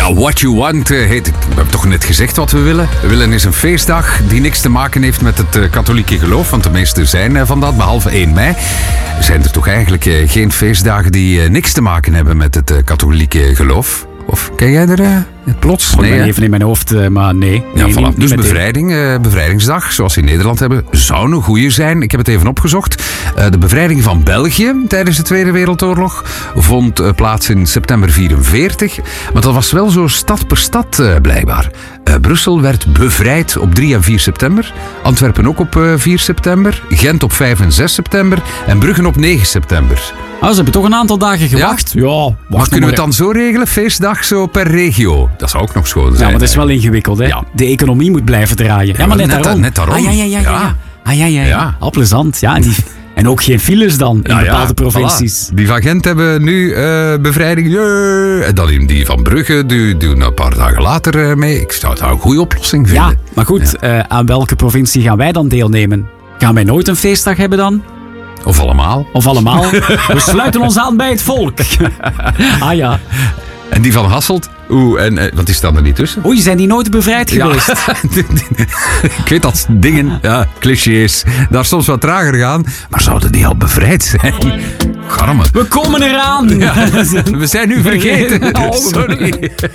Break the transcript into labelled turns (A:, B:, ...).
A: Ja, What You Want heet... We hebben toch net gezegd wat we willen. We willen eens een feestdag die niks te maken heeft met het katholieke geloof. Want de meeste zijn van dat, behalve 1 mei. Zijn er toch eigenlijk geen feestdagen die niks te maken hebben met het katholieke geloof? Of ken jij er plots?
B: Ik ben even in mijn hoofd, maar nee.
A: Ja,
B: nee,
A: voilà.
B: niet
A: Dus
B: meteen.
A: bevrijdingsdag, zoals ze in Nederland hebben, zou een goeie zijn. Ik heb het even opgezocht. De bevrijding van België tijdens de Tweede Wereldoorlog vond plaats in september 1944. Maar dat was wel zo stad per stad blijkbaar. Brussel werd bevrijd op 3 en 4 september. Antwerpen ook op 4 september. Gent op 5 en 6 september. En Brugge op 9 september.
B: Ze hebben toch een aantal dagen gewacht. Ja,
A: maar kunnen we het dan zo regelen? Feestdag zo per regio? Dat zou ook nog schoon zijn.
B: Ja, maar dat is wel ingewikkeld, hè? Ja. De economie moet blijven draaien. Ja, maar net daarom.
A: Net daarom.
B: Ja. Al plezant. Ja, en ook geen files dan in bepaalde provincies.
A: Voilà. Die van Gent hebben nu bevrijding. En dan die van Brugge doen een paar dagen later mee. Ik zou het een goede oplossing vinden.
B: Ja, maar goed, aan welke provincie gaan wij dan deelnemen? Gaan wij nooit een feestdag hebben dan?
A: Of allemaal.
B: We sluiten ons aan bij het volk. Ja.
A: En die van Hasselt? Want die staan er niet tussen.
B: Oei, zijn die nooit bevrijd geweest?
A: Ik weet dat dingen, clichés, daar soms wat trager gaan. Maar zouden die al bevrijd zijn? Garme.
B: We komen eraan.
A: Ja, we zijn nu vergeten. Sorry.